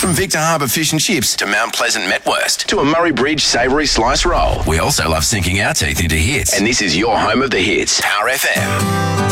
From Victor Harbour Fish and Chips to Mount Pleasant Metwurst to a Murray Bridge savoury slice roll. We also love sinking our teeth into hits. And this is your home of the hits. Power FM.